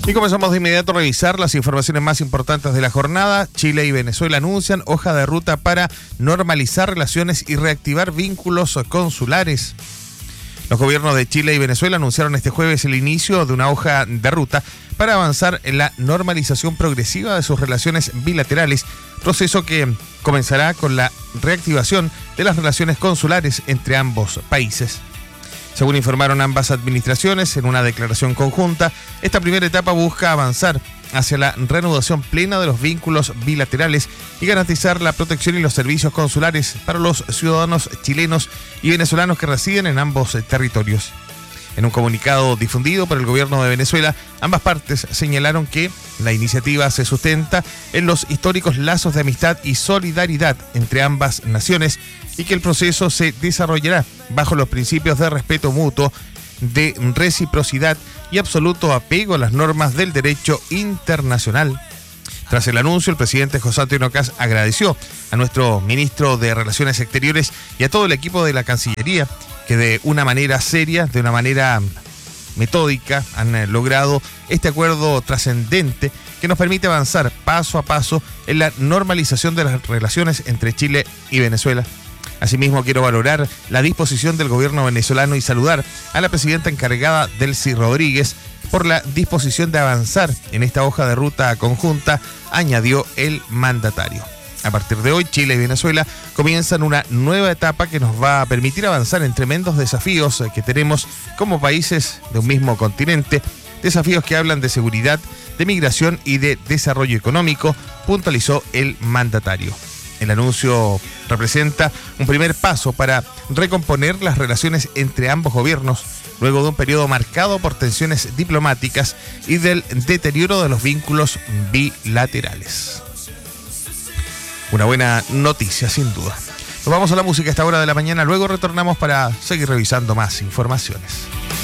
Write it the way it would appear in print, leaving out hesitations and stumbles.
Y comenzamos de inmediato a revisar las informaciones más importantes de la jornada. Chile y Venezuela anuncian hoja de ruta para normalizar relaciones y reactivar vínculos consulares. Los gobiernos de Chile y Venezuela anunciaron este jueves el inicio de una hoja de ruta para avanzar en la normalización progresiva de sus relaciones bilaterales, proceso que comenzará con la reactivación de las relaciones consulares entre ambos países. Según informaron ambas administraciones en una declaración conjunta, esta primera etapa busca avanzar hacia la reanudación plena de los vínculos bilaterales y garantizar la protección y los servicios consulares para los ciudadanos chilenos y venezolanos que residen en ambos territorios. En un comunicado difundido por el gobierno de Venezuela, ambas partes señalaron que la iniciativa se sustenta en los históricos lazos de amistad y solidaridad entre ambas naciones y que el proceso se desarrollará bajo los principios de respeto mutuo, de reciprocidad y absoluto apego a las normas del derecho internacional. Tras el anuncio, el presidente José Antonio Kast agradeció a nuestro ministro de Relaciones Exteriores y a todo el equipo de la Cancillería que de una manera seria, de una manera metódica, han logrado este acuerdo trascendente que nos permite avanzar paso a paso en la normalización de las relaciones entre Chile y Venezuela. Asimismo, quiero valorar la disposición del gobierno venezolano y saludar a la presidenta encargada, Delcy Rodríguez, por la disposición de avanzar en esta hoja de ruta conjunta, añadió el mandatario. A partir de hoy, Chile y Venezuela comienzan una nueva etapa que nos va a permitir avanzar en tremendos desafíos que tenemos como países de un mismo continente, desafíos que hablan de seguridad, de migración y de desarrollo económico, puntualizó el mandatario. El anuncio representa un primer paso para recomponer las relaciones entre ambos gobiernos, luego de un periodo marcado por tensiones diplomáticas y del deterioro de los vínculos bilaterales. Una buena noticia, sin duda. Nos vamos a la música a esta hora de la mañana, luego retornamos para seguir revisando más informaciones.